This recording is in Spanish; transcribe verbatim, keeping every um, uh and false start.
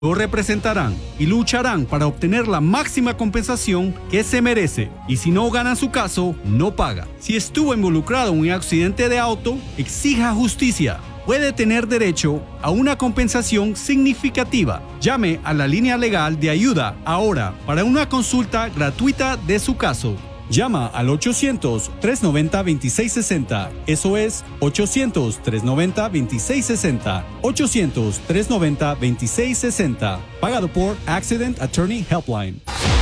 lo representarán y lucharán para obtener la máxima compensación que se merece. Y si no ganan su caso, no paga. Si estuvo involucrado en un accidente de auto, exija justicia. Puede tener derecho a una compensación significativa. Llame a la línea legal de ayuda ahora para una consulta gratuita de su caso. Llama al ochocientos, trescientos noventa, veintiséis sesenta. Eso es ochocientos, trescientos noventa, veintiséis sesenta. ochocientos, trescientos noventa, veintiséis sesenta. Pagado por Accident Attorney Helpline.